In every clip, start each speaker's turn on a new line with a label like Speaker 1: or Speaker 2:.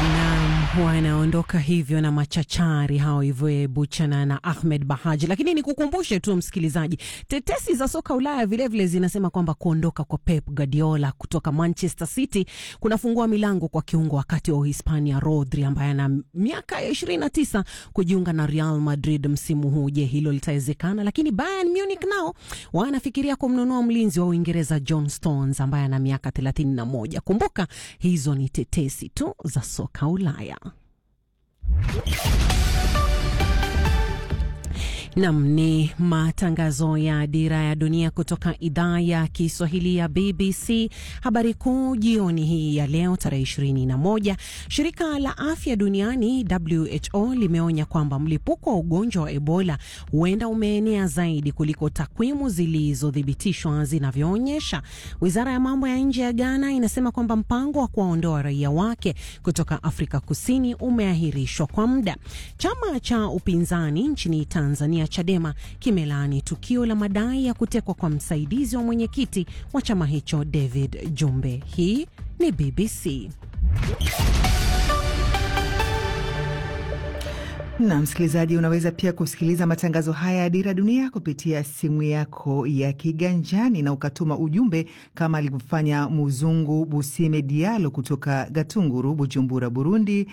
Speaker 1: Na wanaondoka hivyo na machachari hao hivyo Buchana na Ahmed Bahaji. Lakini nikukumbushe tu msikilizaji, tetesi za soka Ulaya vile vile zinasema kwamba kuondoka kwa Pep Guardiola kutoka Manchester City kunafungua milango kwa kiungo wakati wa Uhispania Rodri ambaye ana miaka ya 29 kujiunga na Real Madrid msimu huu. Je, hilo litawezekana? Lakini Bayern Munich nao wanafikiria kumnunua mlinzi wa Uingereza John Stones ambaye ana miaka 31. Kumbuka hizo ni tetesi tu za soka Ulaya. Nam ni matangazo ya Dira ya Dunia kutoka idhaa ya Kiswahili ya BBC. Habari kuu jioni hii ya leo tarehe 21. Shirika la Afya Duniani WHO limeonya kwamba mlipuko wa ugonjwa wa Ebola huenda umeenea zaidi kuliko takwimu zilizothibitishwa zinavyoonyesha. Wizara ya mambo ya nje ya Ghana inasema kwamba mpango wa kuwaondoa raia wake kutoka Afrika Kusini umeahirishwa kwa muda. Chama cha upinzani nchini Tanzania Chadema kimelaani tukio la madai ya kutekwa kwa msaidizi wa mwenyekiti wa chama hicho David Jumbe. Hii ni BBC.
Speaker 2: Na msikilizaji, unaweza pia kusikiliza matangazo haya ya Dira Dunia kupitia simu yako ya kiganjani na ukatuma ujumbe kama alivyofanya Muzungu Busime Diallo kutoka Gatunguru, Bujumbura, Burundi.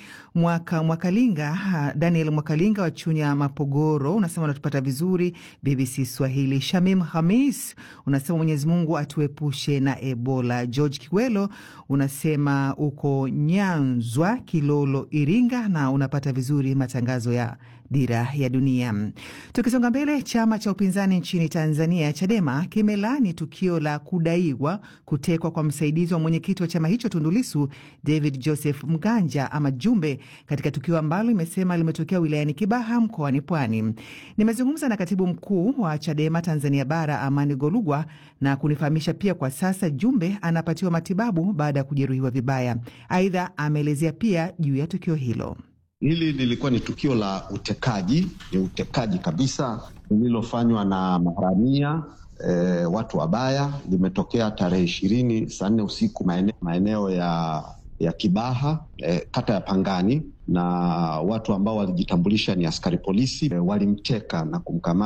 Speaker 2: Daniel Mwakalinga wa Chunya Mapogoro unasema unatupata vizuri BBC Swahili. Shamim Hamis unasema Mwenyezi Mungu atuepushe na Ebola. George Kiwelo unasema uko Nyanzwa Kilolo Iringa na unapata vizuri matangazo ya Dira ya Dunia. Tukisonga mbele, chama cha upinzani nchini Tanzania Chadema kimelaani tukio la kudaiwa kutekwa kwa msaidizi wa mwenyekiti wa chama hicho Tundu Lissu David Joseph Mganja ama Jumbe, katika tukio ambalo imesema limetokea wilayani Kibaha mkoani Pwani. Nimezungumza na katibu mkuu wa Chadema Tanzania Bara Amani Golugwa na kunifahamisha pia kwa sasa Jumbe anapatiwa matibabu baada ya kujeruhiwa vibaya. Aidha ameelezea pia juu ya tukio hilo.
Speaker 3: Hili lilikuwa ni tukio la utekaji, ni utekaji kabisa lililofanywa na maharamia, watu wabaya. Limetokea tarehe 20 saa 4 usiku maeneo ya Kibaha, kata ya Pangani, na watu ambao walijitambulisha ni askari polisi walimteka na kumkamata.